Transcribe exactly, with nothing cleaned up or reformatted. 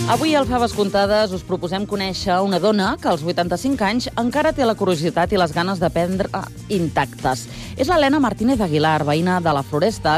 Avui al Faves Contades us proposem conèixer una dona que als vuitanta-cinc anys encara té la curiositat i les ganes d'aprendre intactes. És l'Helena Martínez Aguilar, veïna de la Floresta,